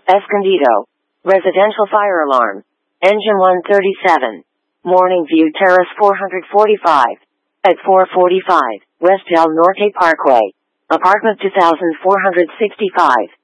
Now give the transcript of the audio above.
Escondido. Residential fire alarm. Engine 137. Morning View Terrace 445. At 445, West El Norte Parkway. Apartment 2465.